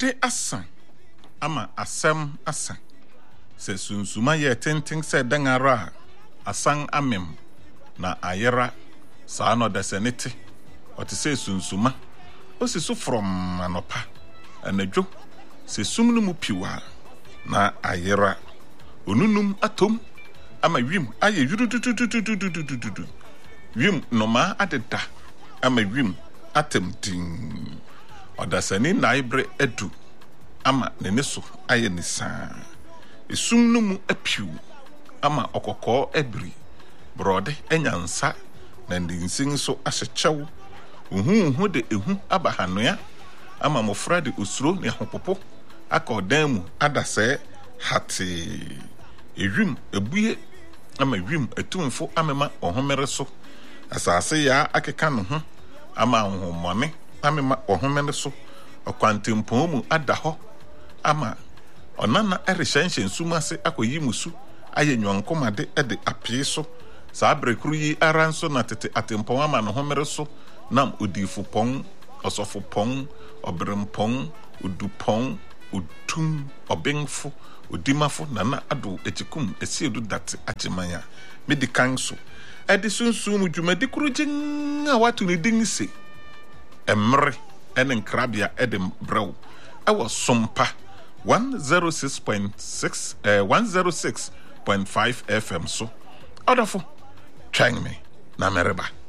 ade asan ama asem asan se sunsuma ye tenten se dangara asan amem na ayera saa no da senete ote se sunsuma osiso from anopa anadwo se sumnu mu piwa na ayera onunum atom ama wim aye yurududududududududu wim noma adeda ama wim atem din odasani naibre edu ama neneso aye nisa esumnu mu apiu ama okoko ebri brode enyansa na ndinsin so ahyechew uhu de ehu abahanoya ama mofra de osuro ne ahopopo aka odan mu adase hate ewim ebuye ama wim etumfo amema ohomere so asase ya akeka no ho ama ahomone amema ohomere so okwantempon mu adaho ama onana ereshanshen sumase akoyi musu aye nwankomade ede apie so saa brekuru yi aranso na tete atempon ama no homere so nam odifu pon osofu pon obrempon udupon utum obenfo odimafo nana ado echikum esiedu date achemanya medikan so ede sunsun dwumadi kurugin a watu ne din se emre ene nkrabia ede brew awo sompa 106.5 FM so odafo twang me na mereba